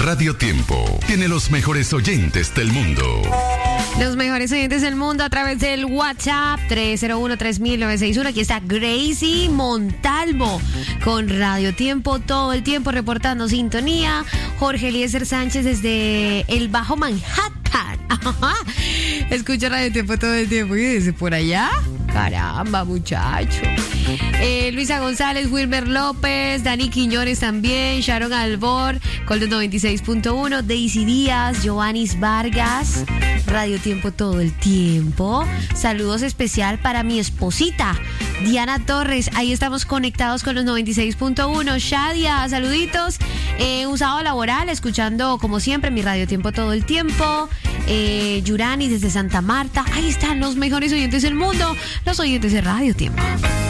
Radio Tiempo tiene los mejores oyentes del mundo. Los mejores oyentes del mundo a través del WhatsApp 301-3961. Aquí está Gracie Montalvo con Radio Tiempo todo el tiempo reportando sintonía. Jorge Eliezer Sánchez desde el Bajo Manhattan. Ajá. Escucha Radio Tiempo todo el tiempo. Y desde por allá, caramba, muchacho. Luisa González, Wilmer López, Dani Quiñones también, Sharon Albor, Coldo 96.1, Daisy Díaz, Giovannis Vargas, Radio Tiempo todo el tiempo. Saludos especial para mi esposita, Diana Torres. Ahí estamos conectados con los 96.1. Shadia, saluditos. Un sábado laboral, escuchando como siempre mi Radio Tiempo todo el tiempo. Yurani desde Santa Marta. Ahí están los mejores oyentes del mundo, los oyentes de Radio Tiempo.